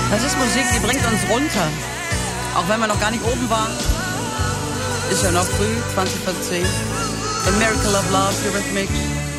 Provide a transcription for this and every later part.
Das ist Musik, die bringt uns runter. Auch wenn wir noch gar nicht oben waren. Ist ja noch früh, 20 vor 10. The Miracle of Love, Eurythmics.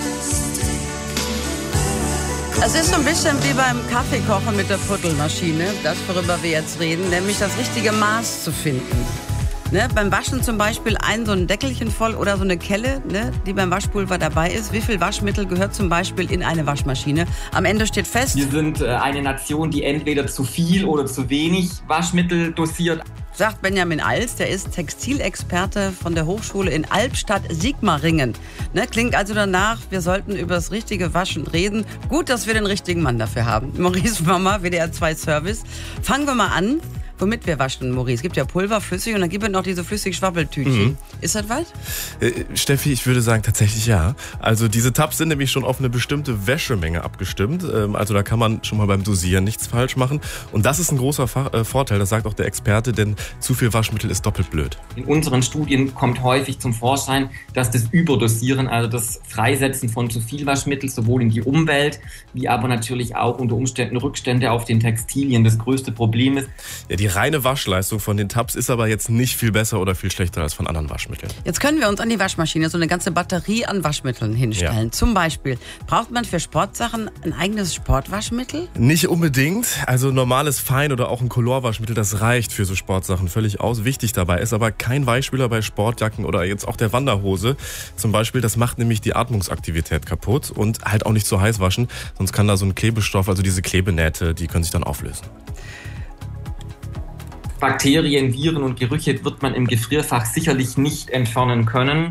Es ist so ein bisschen wie beim Kaffeekochen mit der Puddelmaschine, das, worüber wir jetzt reden, nämlich das richtige Maß zu finden. Ne, beim Waschen zum Beispiel so ein Deckelchen voll oder so eine Kelle, ne, die beim Waschpulver dabei ist. Wie viel Waschmittel gehört zum Beispiel in eine Waschmaschine? Am Ende steht fest... Wir sind eine Nation, die entweder zu viel oder zu wenig Waschmittel dosiert. Sagt Benjamin Als, der ist Textilexperte von der Hochschule in Albstadt-Sigmaringen. Ne, klingt also danach, wir sollten über das richtige Waschen reden. Gut, dass wir den richtigen Mann dafür haben. Maurice Momma, WDR 2 Service. Fangen wir mal an. Womit wir waschen, Maurice? Es gibt ja Pulver, flüssig und dann gibt es noch diese flüssig-Schwabbeltütchen. Ist das was? Steffi, ich würde sagen tatsächlich ja. Also diese Tabs sind nämlich schon auf eine bestimmte Wäschemenge abgestimmt. Also da kann man schon mal beim Dosieren nichts falsch machen. Und das ist ein großer Vorteil, das sagt auch der Experte, denn zu viel Waschmittel ist doppelt blöd. In unseren Studien kommt häufig zum Vorschein, dass das Überdosieren, also das Freisetzen von zu viel Waschmittel, sowohl in die Umwelt, wie aber natürlich auch unter Umständen Rückstände auf den Textilien das größte Problem ist. Ja, die reine Waschleistung von den Tabs ist aber jetzt nicht viel besser oder viel schlechter als von anderen Waschmitteln. Jetzt können wir uns an die Waschmaschine so eine ganze Batterie an Waschmitteln hinstellen. Ja. Zum Beispiel, braucht man für Sportsachen ein eigenes Sportwaschmittel? Nicht unbedingt. Also normales Fein- oder auch ein Colorwaschmittel, das reicht für so Sportsachen völlig aus. Wichtig dabei ist aber kein Weichspüler bei Sportjacken oder jetzt auch der Wanderhose. Zum Beispiel, das macht nämlich die Atmungsaktivität kaputt und halt auch nicht zu heiß waschen. Sonst kann da so ein Klebestoff, also diese Klebenähte, die können sich dann auflösen. Bakterien, Viren und Gerüche wird man im Gefrierfach sicherlich nicht entfernen können.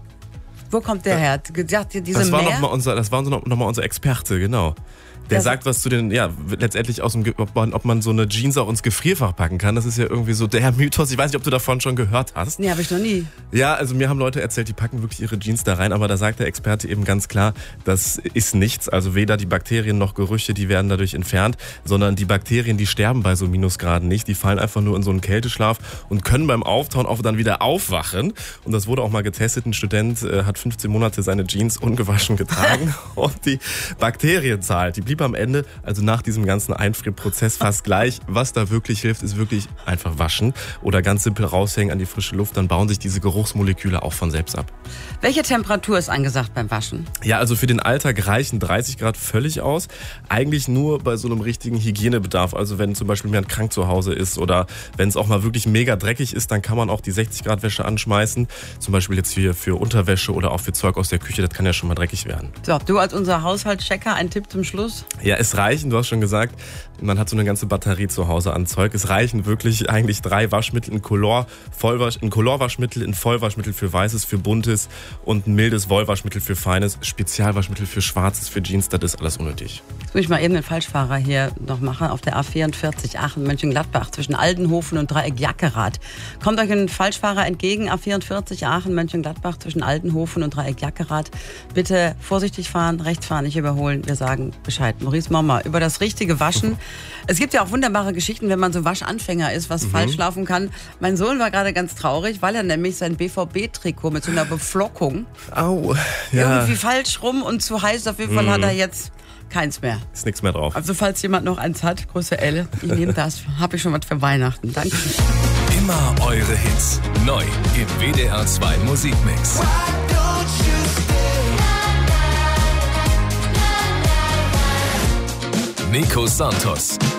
Wo kommt der her? Diese das war nochmal unser Experte, genau. Der sagt was zu den, ja, letztendlich ob man so eine Jeans auch ins Gefrierfach packen kann. Das ist ja irgendwie so der Mythos. Ich weiß nicht, ob du davon schon gehört hast. Nee, habe ich noch nie. Ja, also mir haben Leute erzählt, die packen wirklich ihre Jeans da rein. Aber da sagt der Experte eben ganz klar, das ist nichts. Also weder die Bakterien noch Gerüche, die werden dadurch entfernt. Sondern die Bakterien, die sterben bei so Minusgraden nicht. Die fallen einfach nur in so einen Kälteschlaf und können beim Auftauen auch dann wieder aufwachen. Und das wurde auch mal getestet. Ein Student hat 15 Monate seine Jeans ungewaschen getragen. Und die Bakterienzahl, die blieb am Ende, also nach diesem ganzen Einfrierprozess fast gleich. Was da wirklich hilft, ist wirklich einfach waschen oder ganz simpel raushängen an die frische Luft. Dann bauen sich diese Geruchsmoleküle auch von selbst ab. Welche Temperatur ist angesagt beim Waschen? Ja, also für den Alltag reichen 30 Grad völlig aus. Eigentlich nur bei so einem richtigen Hygienebedarf. Also wenn zum Beispiel jemand krank zu Hause ist oder wenn es auch mal wirklich mega dreckig ist, dann kann man auch die 60 Grad Wäsche anschmeißen. Zum Beispiel jetzt hier für Unterwäsche oder auch für Zeug aus der Küche. Das kann ja schon mal dreckig werden. So, du als unser Haushaltschecker, ein Tipp zum Schluss? Ja, es reichen, du hast schon gesagt, man hat so eine ganze Batterie zu Hause an Zeug. Es reichen wirklich eigentlich 3 Waschmittel in Colorwaschmittel, in Vollwaschmittel für Weißes, für Buntes und ein mildes Wollwaschmittel für Feines, Spezialwaschmittel für Schwarzes, für Jeans, das ist alles unnötig. Jetzt muss ich mal eben den Falschfahrer hier noch machen, auf der A44 Aachen-Mönchengladbach zwischen Aldenhofen und Dreieck-Jackerath. Kommt euch ein Falschfahrer entgegen, A44 Aachen-Mönchengladbach zwischen Aldenhofen und Dreieck-Jackerath. Bitte vorsichtig fahren, rechts fahren, nicht überholen. Wir sagen Bescheid. Maurice Momma, über das richtige Waschen. Es gibt ja auch wunderbare Geschichten, wenn man so Waschanfänger ist, was falsch laufen kann. Mein Sohn war gerade ganz traurig, weil er nämlich sein BVB-Trikot mit so einer Beflockung irgendwie falsch rum und zu heiß. Auf jeden Fall hat er jetzt keins mehr. Ist nichts mehr drauf. Also falls jemand noch eins hat, Größe L, ich nehme das. Habe ich schon was für Weihnachten. Danke. Immer eure Hits. Neu im WDR 2 Musikmix. Nico Santos.